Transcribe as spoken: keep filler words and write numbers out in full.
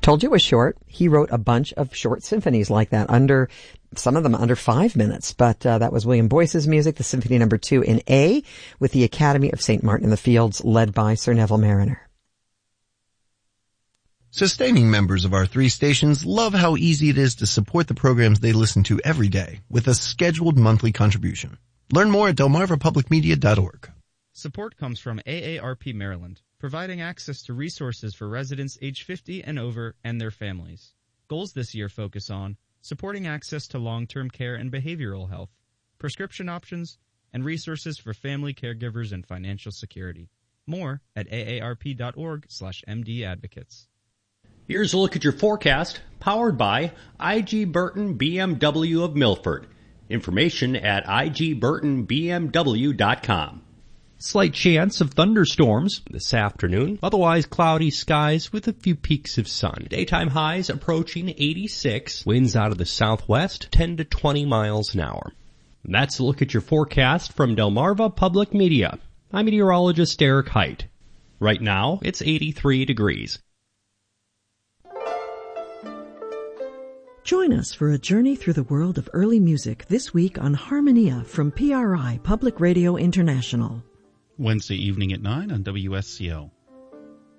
Told you it was short. He wrote a bunch of short symphonies like that, under some of them under five minutes. But uh, that was William Boyce's music, the Symphony Number Two in A, with the Academy of Saint Martin in the Fields, led by Sir Neville Marriner. Sustaining members of our three stations love how easy it is to support the programs they listen to every day with a scheduled monthly contribution. Learn more at delmarva public media dot org. Support comes from A A R P Maryland, providing access to resources for residents age fifty and over and their families. Goals this year focus on supporting access to long-term care and behavioral health, prescription options, and resources for family caregivers and financial security. More at A A R P dot org slash M D advocates. Here's a look at your forecast, powered by I G Burton B M W of Milford. Information at I G Burton B M W dot com. Slight chance of thunderstorms this afternoon. Otherwise cloudy skies with a few peaks of sun. Daytime highs approaching eighty-six. Winds out of the southwest, ten to twenty miles an hour. And that's a look at your forecast from Delmarva Public Media. I'm meteorologist Eric Height. Right now, it's eighty-three degrees. Join us for a journey through the world of early music this week on Harmonia from P R I Public Radio International. Wednesday evening at nine on W S C O.